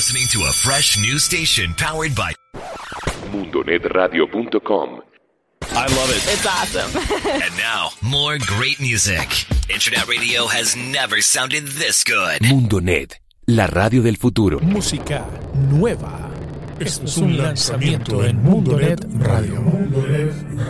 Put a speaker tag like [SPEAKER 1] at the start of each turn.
[SPEAKER 1] listening to a fresh new station powered by
[SPEAKER 2] MundoNetRadio.com.
[SPEAKER 3] I love it.
[SPEAKER 4] It's awesome.
[SPEAKER 1] And now, more great music. Internet radio has never sounded this good.
[SPEAKER 5] Mundonet, la radio del futuro.
[SPEAKER 6] Música nueva. Esto es un lanzamiento en Mundonet Radio.